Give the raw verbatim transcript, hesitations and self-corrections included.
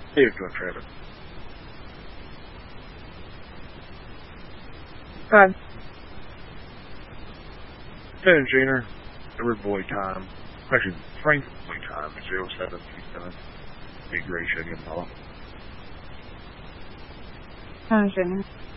Hey, it's doing Travis. Good. Ted and Janer, every boy time. Actually, Frank's boy time. It's zero seven three seven. Big Ray Shaggy Impala. Ted and Janer.